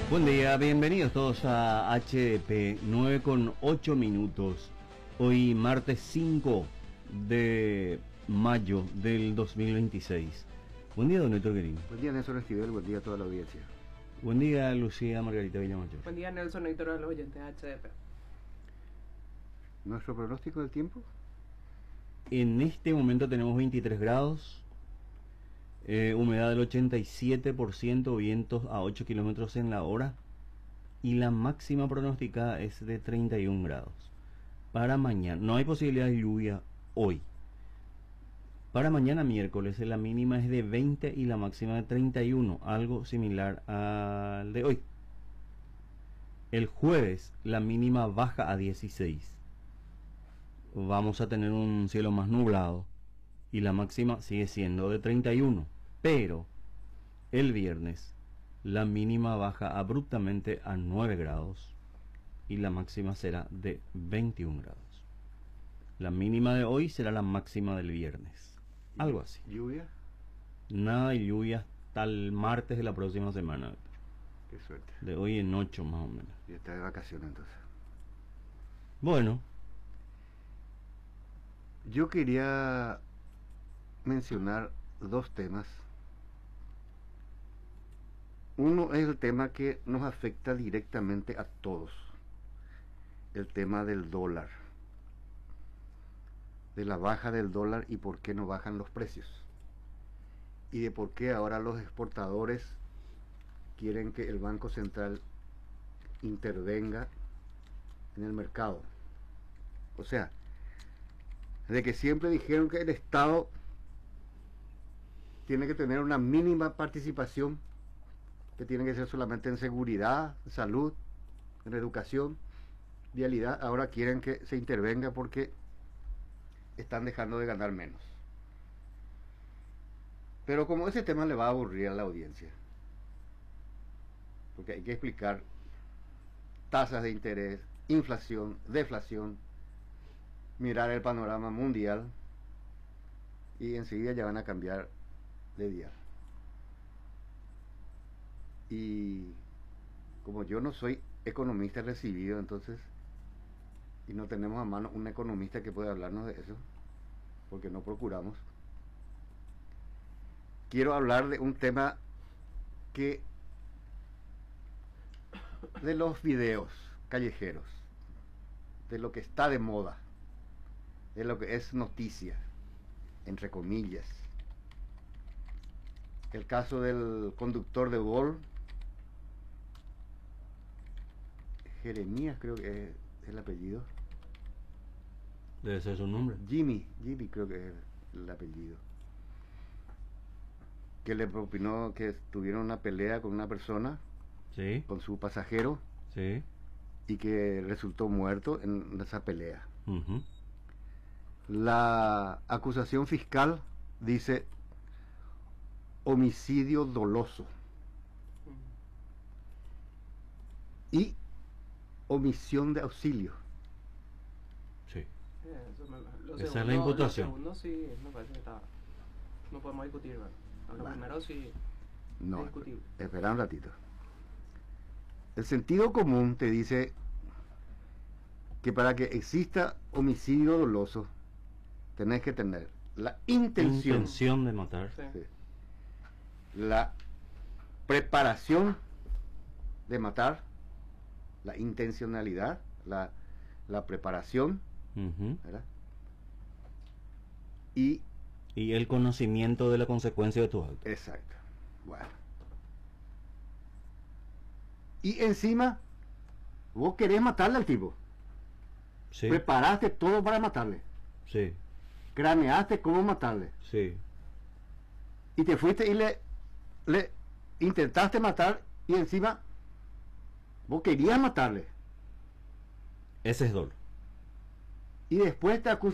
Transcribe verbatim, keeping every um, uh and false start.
Buen día, bienvenidos todos a H D P, nueve con ocho minutos. Hoy martes cinco de mayo del dos mil veintiséis. Buen día, don Héctor Guerín. Buen día, Nelson Esquivel, buen día a toda la audiencia. Buen día, Lucía Margarita Villamayor. Buen día, Nelson Héctor, a los oyentes de H D P. ¿Nuestro pronóstico del tiempo? En este momento tenemos veintitrés grados, eh, humedad del ochenta y siete por ciento, vientos a ocho kilómetros en la hora y la máxima pronosticada es de treinta y un grados. Para mañana, no hay posibilidad de lluvia hoy. Para mañana miércoles la mínima es de veinte y la máxima de treinta y uno, algo similar al de hoy. El jueves la mínima baja a dieciséis. Vamos a tener un cielo más nublado y la máxima sigue siendo de treinta y uno, pero el viernes la mínima baja abruptamente a nueve grados y la máxima será de veintiún grados. La mínima de hoy será la máxima del viernes, algo así. ¿Lluvia? Nada de lluvia hasta el martes de la próxima semana. Qué suerte. De hoy en ocho más o menos. Y está de vacaciones entonces. Bueno, yo quería mencionar dos temas. Uno es el tema que nos afecta directamente a todos, el tema del dólar, de la baja del dólar y por qué no bajan los precios, y de por qué ahora los exportadores quieren que el Banco Central intervenga en el mercado. O sea, de que siempre dijeron que el Estado tiene que tener una mínima participación, que tiene que ser solamente en seguridad, salud, en educación, vialidad. Ahora quieren que se intervenga porque están dejando de ganar menos. Pero como ese tema le va a aburrir a la audiencia, porque hay que explicar tasas de interés, inflación, deflación, mirar el panorama mundial, y enseguida ya van a cambiar de día. Y como yo no soy economista recibido, entonces, y no tenemos a mano un economista que pueda hablarnos de eso, porque no procuramos, quiero hablar de un tema que, de los videos callejeros, de lo que está de moda, de lo que es noticia, entre comillas. El caso del conductor de Bolt, Jeremías creo que es el apellido. debe ser su nombre. Jimmy, Jimmy creo que es el apellido. Que le propinó que tuvieron una pelea con una persona, Sí, con su pasajero, sí. y que resultó muerto en esa pelea. Uh-huh. La acusación fiscal dice homicidio doloso y omisión de auxilio. Sí. Eh, eso me- lo Esa es segundo- la imputación. Lo segundo sí, me parece que está, no podemos discutir, ¿verdad? Lo Bueno. primero sí No, es discutible. espera un ratito. El sentido común te dice que para que exista homicidio doloso tenés que tener la intención, Intención de matar. Sí. sí, la preparación de matar, la intencionalidad, la, la preparación, Uh-huh. ¿verdad? Y Y el conocimiento de la consecuencia de tus actos. exacto. Bueno. Y encima, vos querés matarle al tipo. Sí, Preparaste todo para matarle. sí, Craneaste cómo matarle. sí. Y te fuiste y le, le intentaste matar, y encima vos querías matarle. Ese es dolo. Y después te acusas